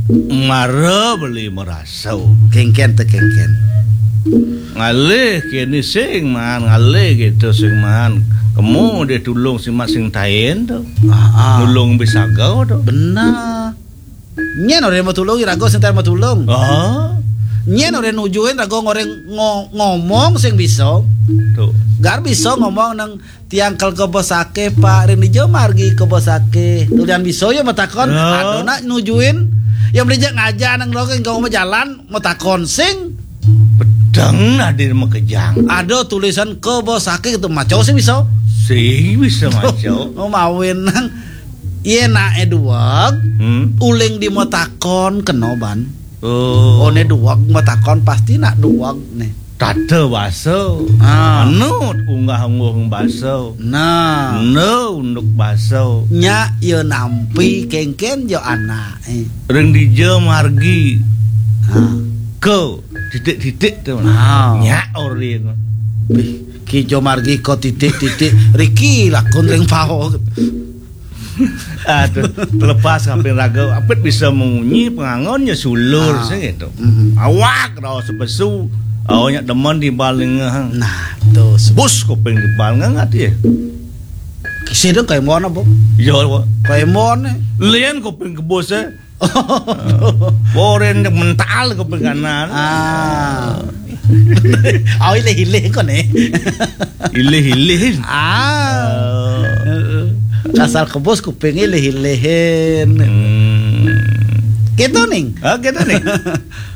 Mara beli merasau. Kengken teh kengken. Ngalih kini sing man, ngalih gitu sing man. Kamu dia tulung sing masing tayen tuh. Nulung bisa gau tuh. Benar. Nyen orang mau tulung, rago sing mau tulung. Nyen orang nujuin rago orang ngomong sing bisa. Tuh. Gar bisa ngomong nang tiang kal kebosake Pak Renijo margi kebosake. Tulian bisa ya matakon. Aduh nak nujuin. Yang beli ngajak nang roke engkau mau jalan mau takon sing. Pedang nadir mau kejang. Ada tulisan kebosake itu maco sih bisa. Sing bisa maco. Mawin nang iya na eduag. Uling di mau takon kenoban. Ne duag mau takon pasti nak duag nih. Tata baso. Anut unggah-unggung baso. Nah, no unduk baso. Nya ye nampi kengken yo anak. Reng dije margi. Ko titik-titik tuh. Nya orin. Ki jo margi ko titik-titik. Riki lakon reng pao. Aduh, terlepas kaping raga apet bisa mengunyi pengangonnya sulur sing itu. Awak ro sebesu. Awaknya demen di baling. Nah, tuh bus kuping di baling nggak dia? Sidang kayak mana bu? Iya bu. Kayak mana? Lian kuping ke bosnya. Boren mental kuping kanan. Oh ilih kok nih. Ilih. Kasar ke bos kuping ilih-ilihin. Gitu nih. Gitu nih.